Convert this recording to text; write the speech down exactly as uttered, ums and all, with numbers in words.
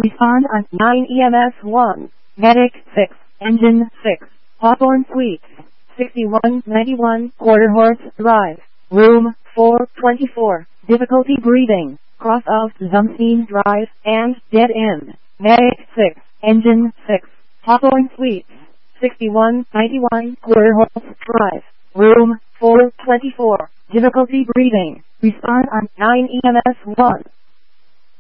Respond on nine E M S one. Medic six. Engine six. Hawthorne Suites. sixty-one ninety-one Quarter Horse Drive. Room four twenty-four. Difficulty breathing. Cross of Zumstein Drive and dead end. Medic six. Engine six. Hawthorne Suites. sixty-one ninety-one Quarter Horse Drive. Room four twenty-four. Difficulty breathing. Respond on nine E M S one.